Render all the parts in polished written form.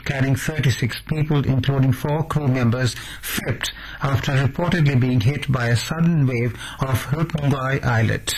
carrying 36 people, including 4 crew members, flipped after reportedly being hit by a sudden wave off Rupmungai Islet.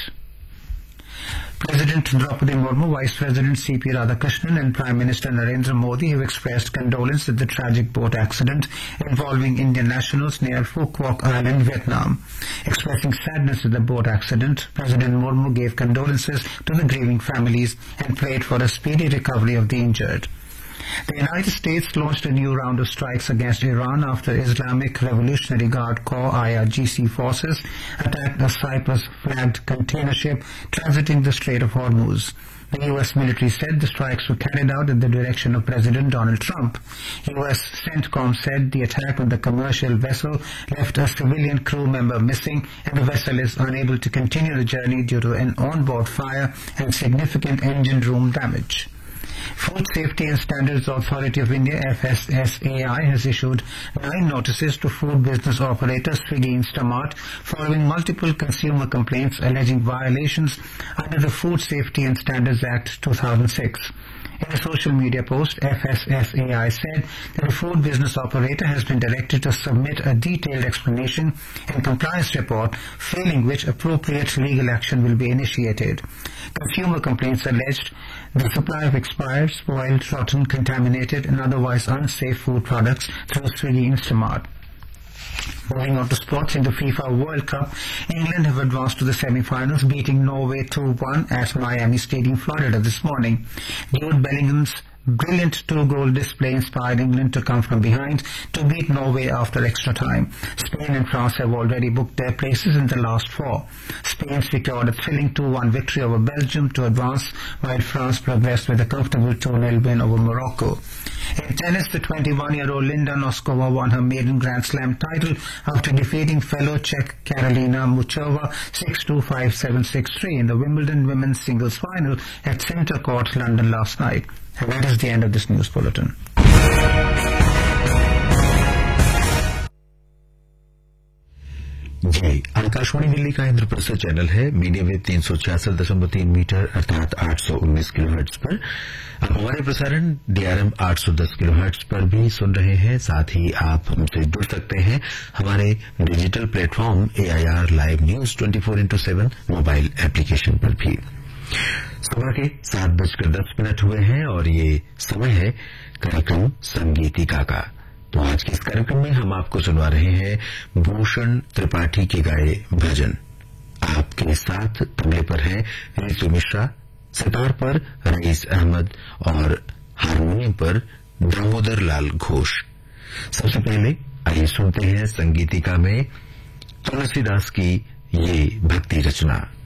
President Draupadi Murmu, Vice President C.P. Radhakrishnan and Prime Minister Narendra Modi have expressed condolence at the tragic boat accident involving Indian nationals near Phu Quoc Island, Vietnam. Expressing sadness at the boat accident, President Murmu gave condolences to the grieving families and prayed for a speedy recovery of the injured. The United States launched a new round of strikes against Iran after Islamic Revolutionary Guard Corps IRGC forces attacked a Cyprus-flagged container ship transiting the Strait of Hormuz. The U.S. military said the strikes were carried out in the direction of President Donald Trump. U.S. CENTCOM said the attack on the commercial vessel left a civilian crew member missing and the vessel is unable to continue the journey due to an onboard fire and significant engine room damage. Food Safety and Standards Authority of India FSSAI has issued 9 notices to food business operator Swiggy Instamart following multiple consumer complaints alleging violations under the Food Safety and Standards Act 2006. In a social media post, FSSAI said that the food business operator has been directed to submit a detailed explanation and compliance report, failing which appropriate legal action will be initiated. Consumer complaints alleged the supply of expired, spoiled, rotten, contaminated and otherwise unsafe food products through Swiggy Instamart. Moving on to sports, in the FIFA World Cup, England have advanced to the semi-finals, beating Norway 2-1 at Miami Stadium, Florida this morning. Jude Bellingham's brilliant 2-goal display inspired England to come from behind to beat Norway after extra time. Spain and France have already booked their places in the last 4. Spain secured a thrilling 2-1 victory over Belgium to advance, while France progressed with a comfortable 2-0 win over Morocco. In tennis, the 21-year-old Linda Noskova won her maiden Grand Slam title after defeating fellow Czech Karolina Muchova 6-2, 5-7, 6-3 in the Wimbledon women's singles final at Centre Court, London last night. And that is the end of this news bulletin. जी, आकाशवाणी दिल्ली का Indraprastha channel है, medium wave 366.3 metre अर्थात 819 kilohertz पर। आप हमारे प्रसारण DRM 810 kilohertz पर भी सुन रहे हैं। साथ ही आप हमसे जुड़ सकते हैं हमारे digital platform AIR live news 24/7 mobile application पर भी। सुबह के 7:10 हुए हैं और ये समय है कार्यक्रम संगीतिका का। तो आज के इस कार्यक्रम में हम आपको सुनवा रहे हैं भूषण त्रिपाठी के गाए भजन। आपके साथ तबले पर है रितु मिश्रा, सितार पर रईस अहमद और हारमोनियम पर दामोदर लाल घोष। सबसे पहले आइए सुनते हैं संगीतिका में तुलसीदास की ये भक्ति रचना।